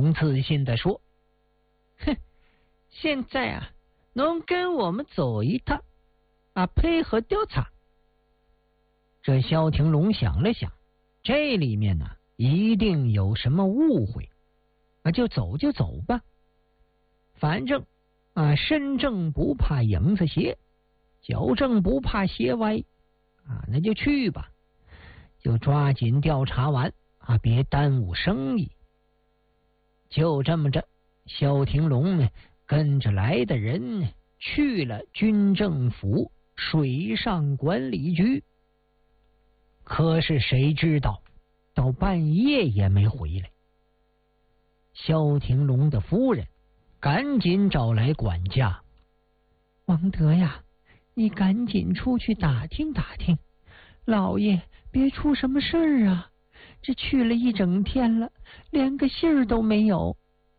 挺自信地说：“哼，现在啊，能跟我们走一趟啊，配合调查。”这萧廷龙想了想，这里面呢一定有什么误会，就走就走吧，反正身正不怕影子斜，脚正不怕鞋歪那就去吧，就抓紧调查完别耽误生意。就这么着，萧廷龙呢跟着来的人去了军政府水上管理局。可是谁知道到半夜也没回来。萧廷龙的夫人赶紧找来管家：“王德呀，你赶紧出去打听打听，老爷别出什么事儿啊，这去了一整天了，连个信儿都没有。”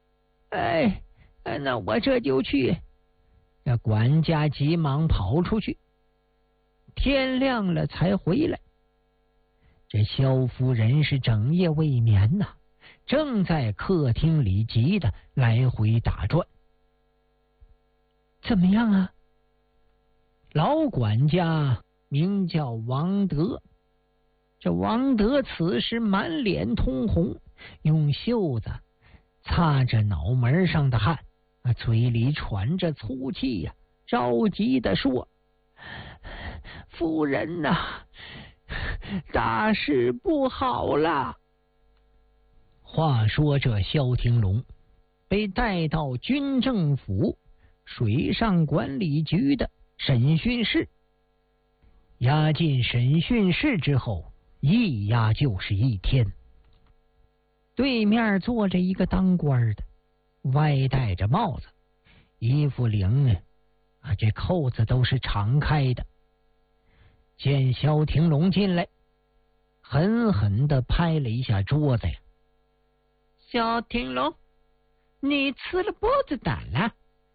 那我这就去。这管家急忙跑出去，天亮了才回来。这萧夫人是整夜未眠呐，正在客厅里急得来回打转。怎么样啊？老管家名叫王德，这王德此时满脸通红，用袖子擦着脑门上的汗，嘴里喘着粗气呀，着急地说：“夫人呐，大事不好了！”话说这萧廷龙被带到军政府水上管理局的审讯室，押进审讯室之后，一押就是一天。对面坐着一个当官的，歪戴着帽子，衣服领这扣子都是敞开的。见萧廷龙进来，狠狠地拍了一下桌子呀：“萧廷龙，你吃了豹子胆了！”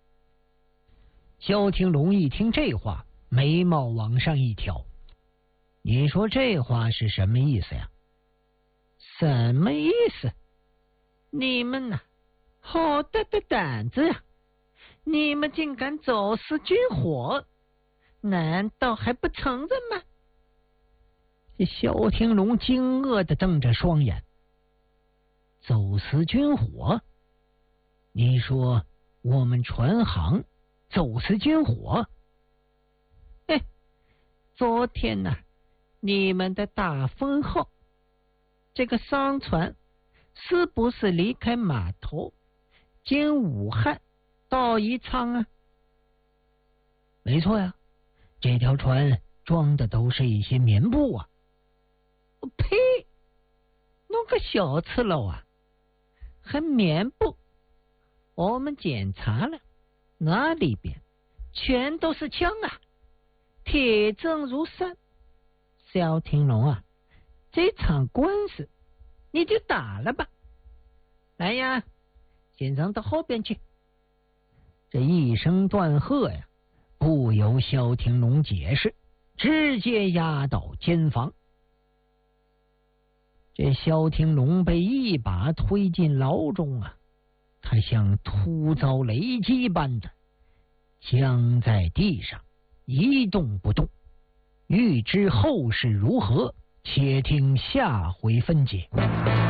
萧廷龙一听这话，眉毛往上一挑：“你说这话是什么意思呀？”“什么意思？你们呐，好大的胆子呀！你们竟敢走私军火，难道还不承认吗？”这萧廷龙惊愕地瞪着双眼：“走私军火？你说我们船行走私军火？昨天呢，你们的大风号这个商船是不是离开码头经武汉到宜昌啊？”“没错呀，这条船装的都是一些棉布啊。”“呸！弄个小赤佬啊，还棉布！我们检查了，那里边全都是枪啊，铁证如山。萧廷龙啊，这场官司你就打了吧。来呀，先扔到后边去。”这一声断喝呀，不由萧廷龙解释，直接押到监房。这萧廷龙被一把推进牢中啊，他像突遭雷击般的僵在地上一动不动。欲知后事如何，且听下回分解。